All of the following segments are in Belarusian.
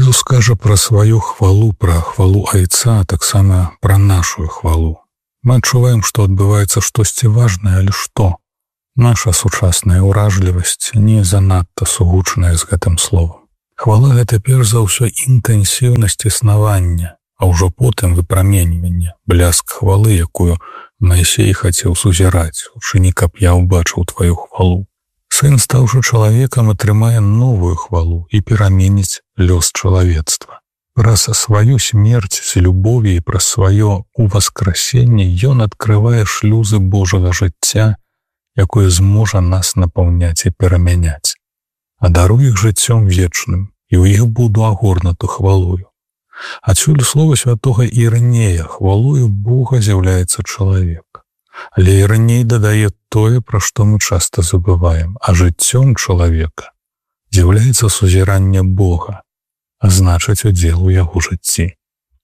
Езус кажа пра сваю хвалу, пра хвалу Айца, а таксама пра нашу хвалу. Мы адчуваем, што адбываецца штосьці важнае, але што? Наша сучасная ўражлівасць не занадта сугучная з гэтым словам. Хвала — гэта перш за ўсё інтэнсіўнасць існавання, а ўжо потым выпраменьванне, бляск хвалы, якую Маісей хацеў сузіраць, учыні, каб я ўбачыў тваю хвалу. Сын, стаўшы чалавекам, атрымае новую хвалу і пераменіць лёс чалавецтва. Праз сваю смерць з любові і праз сваё уваскрасенне ён адкрывае шлюзы Божага жыцця, якое зможа нас напаўняць і перамяняць. А даруй іх жыццём вечным, і ў іх буду агорнуту хвалою. Адсюль слова святога Ірынея: хвалою Бога з'яўляецца чалавек. Але Ірыней дадае тое, пра што мы часта забываем, а жыццём чалавека з'яўляецца сузіранне Бога, а значыць, удзел у яго жыцці.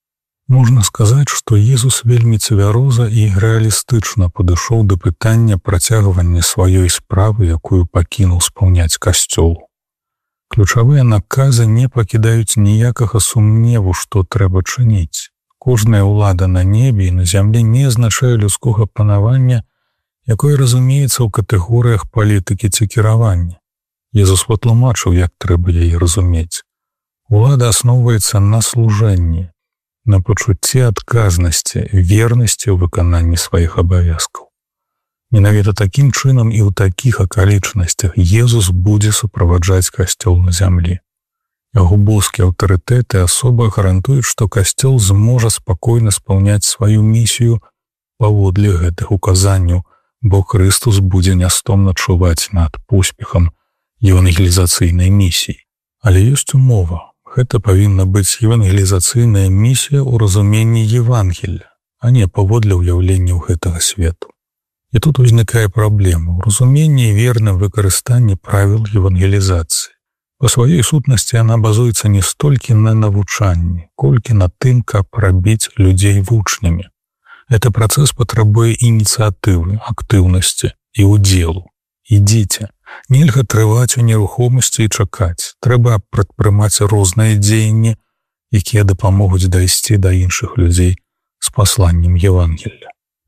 Можна сказаць, што Езус вельмі цвяроза і рэалістычна падышоў да пытання працягвання сваёй справы, якую пакінуў спаўняць касцёл. Ключавыя наказы не пакідаюць ніякага сумневу, што трэба чыніць. Кожная ўлада на небе і на зямлі не азначае людскога панавання, якое разумеецца ў катэгорыях палітыкі ці кіравання. Езус патлумачыў, як трэба яе разумець. Улада асноўваецца на служэнні, на пачуцці адказнасці, вернасці ў выкананні сваіх абавязкаў. Менавіта такім чынам і ў такіх акалічнасцях Езус будзе суправаджаць касцёл на зямлі. Яго боскі аўтарытэт і асоба гарантуюць, што касцёл зможа спакойна спаўняць сваю місію паводле гэтых указанняў, бо Хрыстус будзе нястомна чуваць над поспехам евангелізацыйнай місіі. Але ёсць умова. Гэта павінна быць евангелізацыйная місія ў разуменні Евангелля, а не паводле ўяўленняў гэтага свету. І тут узнікае праблема ў разуменні і верным выкарыстанні правіл евангелізацыі. Па сваёй сутнасці яна базуецца не столькі на навучанні, колькі на тым, каб рабіць людзей вучнямі. Гэты працэс патрабуе ініцыятывы, актыўнасці і ўдзелу. Ідзіце. Нельга трываць у нерухомасці і чакаць. Трэба прадпрымаць розныя дзеянні, якія дапамогуць дайсці да іншых людзей з пасланнем Евангелля.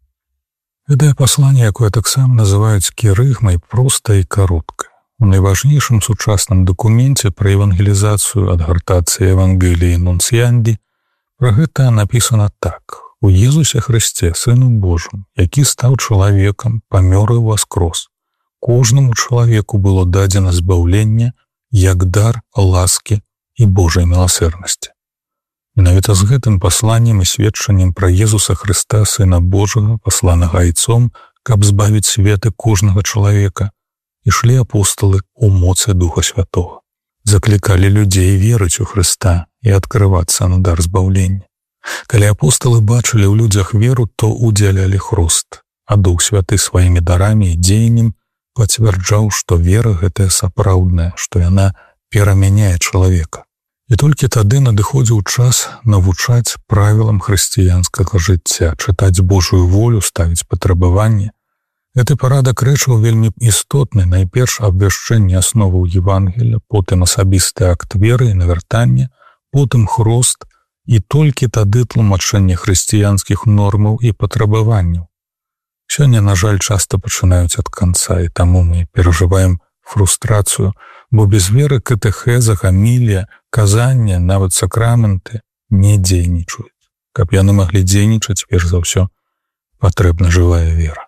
Гэтае пасланне, якое таксама называюць кірыгмай, проста і каротка. У найважнейшым сучасным дакуменце пра евангелізацыю адгартацыі Евангеліі Нунцыянді пра гэта напісана так: у Езусе Хрысце, Сыну Божым, які стаў чалавекам, памёр і воскрос. Кожнаму чалавеку было дадзена збаўленне як дар ласкі і Божай міласэрнасці. Менавіта з гэтым пасланнем і сведчаннем пра Езуса Хрыста, Сына Божага, пасланага Айцом, каб збавіць свет і кожнага чалавека, ішлі апосталы ў моцы Духа Святога. Заклікалі людзей верыць у Хрыста і адкрывацца на дар збаўлення. Калі апосталы бачылі ў людзях веру, то удзялялі хрост, а Дух Святы сваімі дарамі і дзеяннем пацвярджаў, што вера гэтая сапраўдная, што яна перамяняе чалавека. І толькі тады надыходзіў час навучаць правілам хрысціянскага жыцця, чытаць Божую волю, ставіць патрабаванні. Гэты парадак рэчаў вельмі істотны, найперш абвяшчэнне асноваў Евангелля, потым асабісты акт веры і навяртання, потым хрост і толькі тады тлумачэнне хрысціянскіх нормаў і патрабаванняў. Сёння, на жаль, часта пачынаюць ад канца, і таму мы перажываем фрустрацыю, бо без веры катэхеза, гамілія, казання, нават сакраменты не дзейнічаюць. Каб яны маглі дзейнічаць, перш за ўсё, патрэбна жывая вера.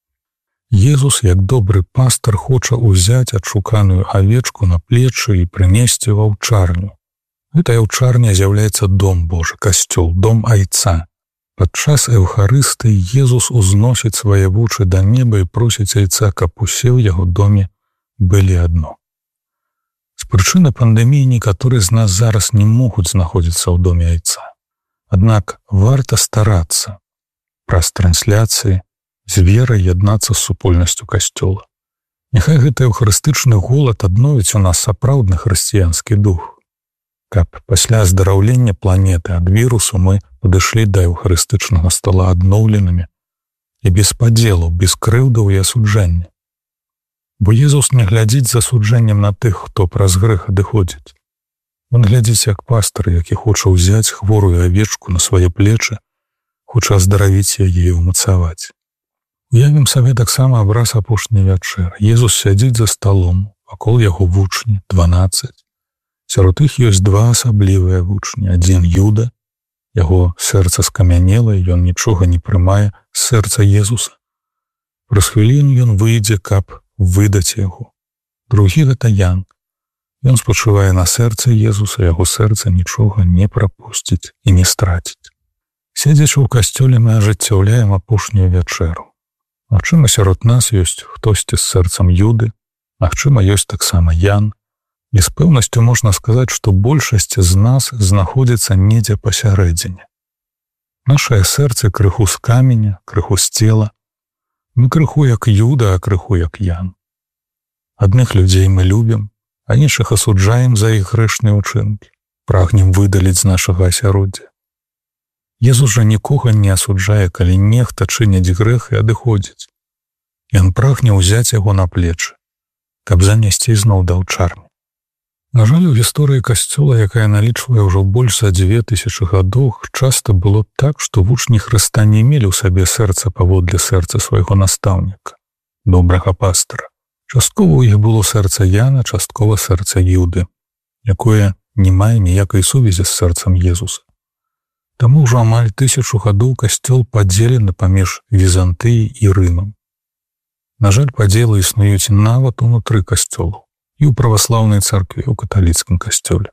Езус, як добры пастар, хоча ўзяць адшуканую авечку на плечы і прынесці ва ўчарню. Гэтая ўчарня з'яўляецца дом Божы, касцёл, дом Айца. Падчас Эўхарыстыі Езус узносіць свае вочы да неба і просіць Айца, каб усе ў яго доме былі адно. З прычыны пандэміі некаторыя з нас зараз не могуць знаходзіцца ў доме Айца. Аднак варта старацца праз трансляцыі з верай яднацца з супольнасцю касцёла. Няхай гэты эўхарыстычны голад адновіць у нас сапраўдны хрысціянскі дух. Каб пасля аздараўлення планеты ад вірусу мы падышлі да эўхарыстычнага стола адноўленымі і без падзелу, без крыўдаў і асуджэння. Бо Езус не глядзіць з асуджэннем на тых, хто праз грэх адыходзіць. Ён глядзіць як пастар, які хоча ўзяць хворую авечку на свае плечы, хоча аздаравіць яе і ўмацаваць. Уявім сабе таксама абраз апошняй вячэры. Езус сядзіць за сталом, вакол яго вучні 12. Сярод іх ёсць два асаблівыя вучні. Адзін Юда, яго сэрца скамянела, і ён нічога не прымае з сэрца Езуса. Праз хвіліну ён выйдзе, каб выдаць яго. Другі гэта Ян. Ён спачувае на сэрцы Езуса, яго сэрца нічога не прапусціць і не страціць. Седзячы ў касцёле, мы ажыццяўляем апошнюю вячэру. Магчыма, сярод нас ёсць хтосьці з сэрцам Юды, магчыма, ёсць таксама Ян. І з пэўнасцю можна сказаць, што большасць з нас знаходзіцца недзе пасярэдзіне. Нашае сэрцы крыху з каменя, крыху з цела. Мы крыху як Юда, а крыху як Ян. Адных людзей мы любім, а іншых асуджаем за іх грэшныя ўчынкі, прагнем выдаліць з нашага асяроддзя. Езус жа нікога не асуджае, калі нехта чыніць грэх і адыходзіць. Ён прагне ўзяць яго на плечы, каб занесці зноў да ўчарні. На жаль, у гісторыі касцёла, якая налічвае ўжо больш за 2000 гадоў, часта было так, што вучні Хрыста не мелі ў сабе сэрца паводле сэрца свайго настаўніка, добрага пастара. Часткова ў іх было сэрца Яна, часткова сэрца Юды, якое не мае ніякай сувязі з сэрцам Езуса. Таму ўжо амаль 1000 гадоў касцёл падзелены паміж Візантыяй і Рымам. На жаль, падзелы існуюць нават унутры касцёлаў і ў праваслаўнай царкве, і ў каталіцкім касцёле.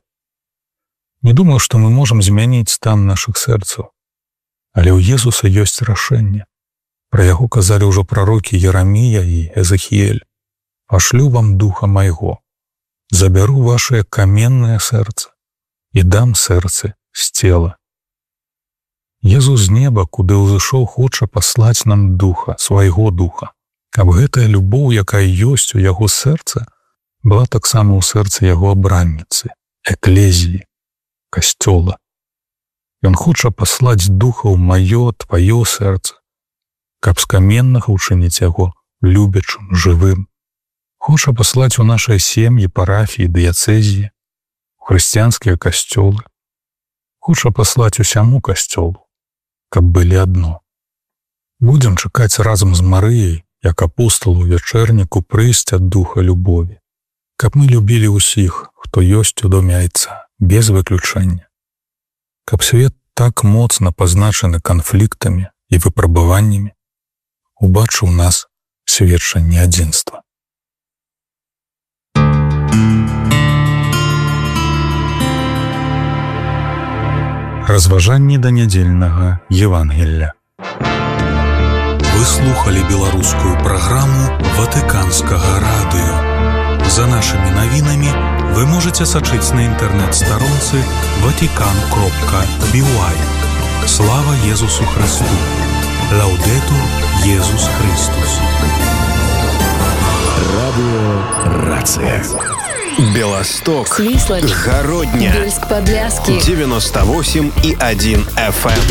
Не думаю, што мы можам змяніць стан нашых сэрцаў, але ў Езуса ёсць рашэнне. Пра яго казалі ўжо прарокі Ерамія і Эзахіэль. «Пашлю вам духа майго, забяру вашее каменнае сэрца і дам сэрцы з цела». Езус з неба, куды ўзышоў, хоча паслаць нам духа, свайго духа, каб гэтая любоў, якая ёсць у яго сэрца, была таксама ў сэрцы яго абранніцы, эклезіі, касцёла. Ён хоча паслаць духа ў маё, тваё сэрца, каб з каменнага ўчыніць яго любячым, жывым. Хоча паслаць у нашай сем'і, парафіі, дыяцэзіі, у хрысціянскія касцёлы. Хоча паслаць усяму касцёлу, каб былі адно. Будзем чакаць разам з Марыяй, як апостал у вячэрніку, прыйсці ад духа любові, каб мы любілі ўсіх, хто ёсць у доме Айца, без выключэння. Каб свет так моцна пазначаны канфліктамі і выпрабаваннямі, убачыў нас сведчанне адзінства. Разважанні да нядзельнага Евангелля. Вы слухали беларускую праграму Ватыканскага радыё. За нашымі навінамі вы можаце сачыць на інтэрнэт-старонцы vatican.by. Слава Езусу Христу! Лаудетур Езус Христус! Радио Рация. Белосток, Свислочь, Городня, Бельск-Подляски, 98,1 FM.